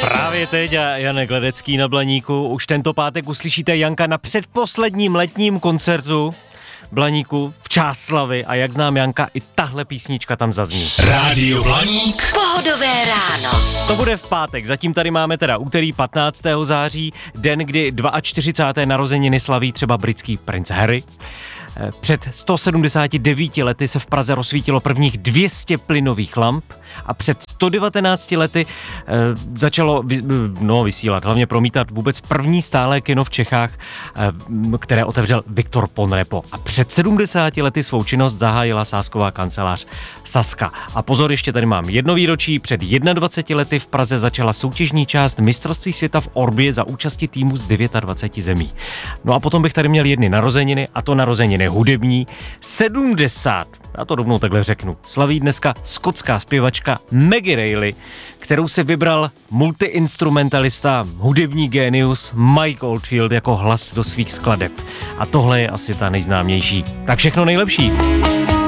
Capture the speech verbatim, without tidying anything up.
Právě teď a Janek Ledecký na Blaníku. Už tento pátek uslyšíte Janka na předposledním letním koncertu Blaníku v Čáslavi a jak znám Janka, i tahle písnička tam zazní. Rádio Blaník. Pohodové ráno. To bude v pátek, zatím tady máme teda úterý patnáctého září, den, kdy čtyřicáté druhé narozeniny slaví třeba britský princ Harry. Před sto sedmdesáti devíti lety se v Praze rozsvítilo prvních dvě stě plynových lamp a před sto devatenácti lety e, začalo vy, no, vysílat, hlavně promítat vůbec první stálé kino v Čechách, e, které otevřel Viktor Ponrepo. A před sedmdesáti lety svou činnost zahájila sázková kancelář Sazka. A pozor, ještě tady mám jedno výročí. Před dvaceti jedněmi lety v Praze začala soutěžní část mistrovství světa v Orbě za účasti týmu z dvaceti devíti zemí. No a potom bych tady měl jedny narozeniny, a to narozeniny hudební. sedmdesát, já to rovnou takhle řeknu, slaví dneska skotská zpěvačka Maggie Reilly, kterou si vybral multiinstrumentalista, hudební génius Mike Oldfield jako hlas do svých skladeb. A tohle je asi ta nejznámější. Tak všechno nejlepší.